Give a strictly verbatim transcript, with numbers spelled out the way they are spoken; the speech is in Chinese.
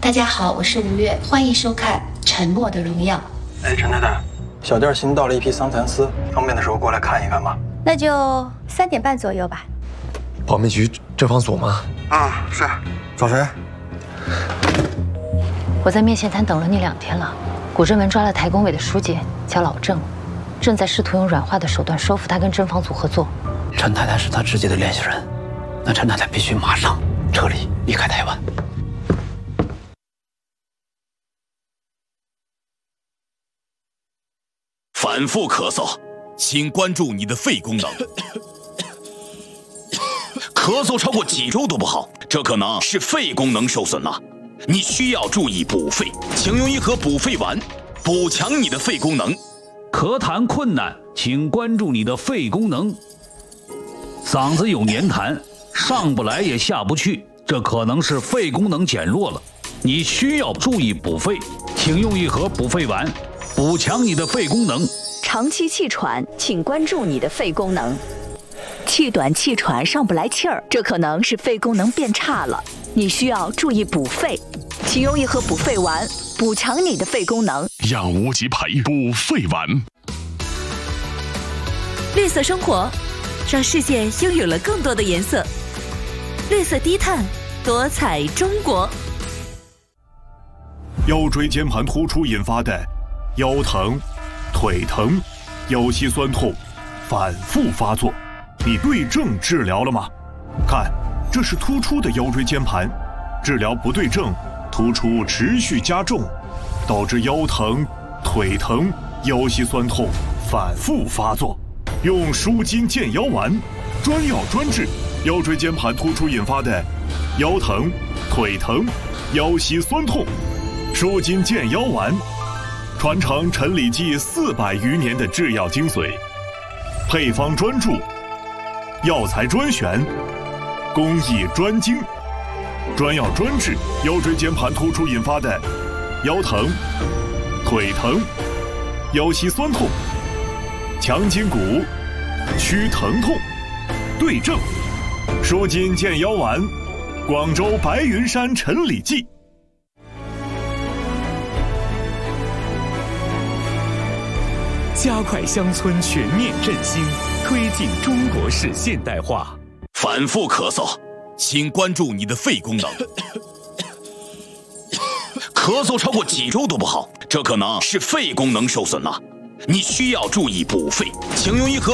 大家好，我是吴越，欢迎收看《沉默的荣耀》。 哎，陈太太，小店新到了一批桑蚕丝，方便的时候过来看一看吧。 那就三点半左右吧。 保密局侦防所吗？ 啊，是。找谁？ 我在面线摊等了你两天了。古正文抓了台工委的书记，叫老郑，正在试图用软化的手段说服他跟侦防组合作。 陈太太是他直接的联系人，那陈太太必须马上撤离，离开台湾。 反复咳嗽，请关注你的肺功能。咳嗽超过几周都不好，这可能是肺功能受损了。你需要注意补肺，请用一盒补肺丸，补强你的肺功能。 咳痰困难，请关注你的肺功能。嗓子有黏痰，上不来也下不去，这可能是肺功能减弱了。你需要注意补肺，请用一盒补肺丸。 补强你的肺功能。 长期气喘，请关注你的肺功能。气短气喘上不来气儿，这可能是肺功能变差了，你需要注意补肺，请用一盒补肺丸，补强你的肺功能。 养无极培补肺丸。 绿色生活，让世界拥有了更多的颜色。绿色低碳，多彩中国。 腰椎间盘突出引发的。 腰疼、腿疼、腰膝酸痛，反复发作，你对症治疗了吗？看，这是突出的腰椎间盘，治疗不对症，突出持续加重，导致腰疼、腿疼、腰膝酸痛反复发作。用舒筋健腰丸，专药专治腰椎间盘突出引发的腰疼、腿疼、腰膝酸痛。舒筋健腰丸。 传承陈李济四百余年的制药精髓，配方专注，药材专选，工艺专精，专药专治腰椎间盘突出引发的腰疼、腿疼、腰膝酸痛，强筋骨，祛疼痛，对症，舒筋健腰丸，广州白云山陈李济。 加快乡村全面振兴，推进中国式现代化。 反复咳嗽，请关注你的肺功能。咳嗽超过几周都不好，这可能是肺功能受损了。你需要注意补肺，请用一盒。